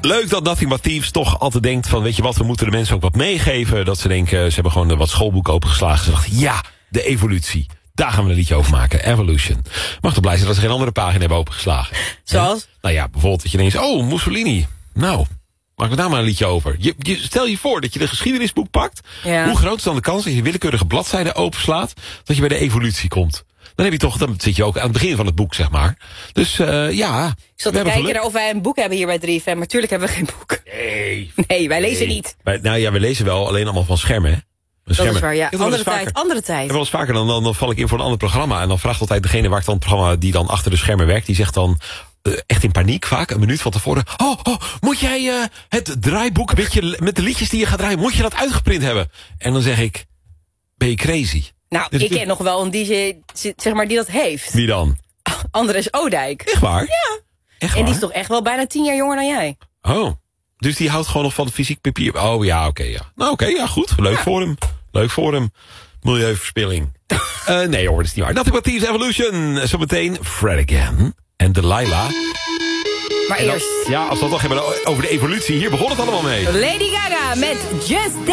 Leuk dat Nothing But Thieves toch altijd denkt van... weet je wat, we moeten de mensen ook wat meegeven. Dat ze denken, ze hebben gewoon wat schoolboeken opengeslagen. Ze dachten, ja, de evolutie. Daar gaan we een liedje over maken. Evolution. Mag toch blij zijn dat ze geen andere pagina hebben opengeslagen. Zoals? Nou ja, bijvoorbeeld dat je denkt, oh, Mussolini. Nou, maak me daar maar een liedje over. Stel je voor dat je de geschiedenisboek pakt. Ja. Hoe groot is dan de kans dat je willekeurige bladzijde openslaat... dat je bij de evolutie komt? Dan zit je ook aan het begin van het boek, zeg maar. Dus ja... Ik zat te kijken naar of wij een boek hebben hier bij 3FM. Maar natuurlijk hebben we geen boek. Nee, wij lezen niet. Nou ja, we lezen wel, alleen allemaal van schermen, hè? Dat is waar, ja. Andere tijd. En wel eens vaker, dan val ik in voor een ander programma... en dan vraagt altijd degene waar ik dan het programma... die dan achter de schermen werkt, die zegt dan... echt in paniek vaak, een minuut van tevoren... Oh, moet jij het draaiboek met de liedjes die je gaat draaien... moet je dat uitgeprint hebben? En dan zeg ik... ben je crazy? Nou, ik ken nog wel een DJ, zeg maar, die dat heeft. Wie dan? Andres Oudijk. Echt waar? Ja. Echt waar? En die is toch echt wel bijna 10 jaar jonger dan jij. Oh, dus die houdt gewoon nog van fysiek papier. Oh ja, oké, ja. Nou oké, ja, goed. Leuk voor hem. Leuk voor hem. Milieuverspilling. Nee hoor, dat is niet waar. Nothing But Thieves Evolution. Zometeen Fred Again. En Delilah. Maar eerst... Ja, als we het toch hebben over de evolutie. Hier begon het allemaal mee. Lady Gaga met Just